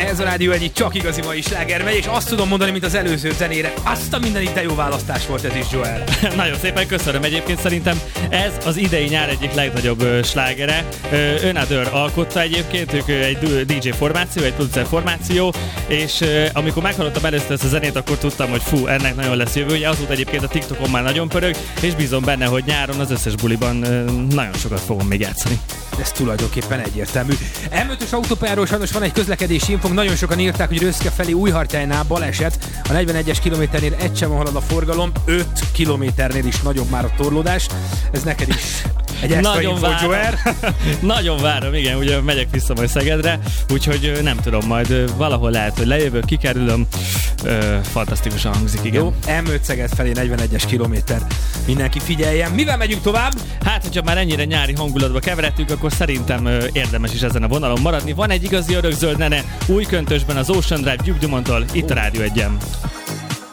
Ez a Rádió Egy, csak igazi mai sláger megy, és azt tudom mondani, mint az előző zenére. Azt a mindenit, de jó választás volt ez is, Joel. Nagyon szépen köszönöm. Egyébként szerintem ez az idei nyár egyik legnagyobb slágere. Another alkotta egyébként, ők egy DJ formáció, egy producer formáció, és amikor meghallottam először ezt a zenét, akkor tudtam, hogy fú, ennek nagyon lesz jövője. Azóta egyébként a TikTokon már nagyon pörög, és bízom benne, hogy nyáron az összes buliban nagyon sokat fogom még játszani. Ez tulajdonképpen egyértelmű. M5-ös autópályáról sajnos van egy közlekedési infónk, nagyon sokan írták, hogy Röszke felé Újhartyánynál baleset. A 41-es kilométernél egy sem halad a forgalom, 5 kilométernél is nagyobb már a torlódás. Ez neked is egy extra info, Joel. Nagyon várom, igen, ugye megyek vissza majd Szegedre, úgyhogy nem tudom, majd valahol lehet, hogy lejövök, kikerülöm. Fantasztikusan hangzik, igen. Jó, M5 Szeged felé 41-es kilométer. Mindenki figyeljen. Mivel megyünk tovább? Hát, hogyha már ennyire nyári hangulatba keveredtünk, akkor szerintem érdemes is ezen a vonalon maradni. Van egy igazi örökzöld nene új köntösben az Ocean Drive Gyugdumontól, itt a Rádió Egyen.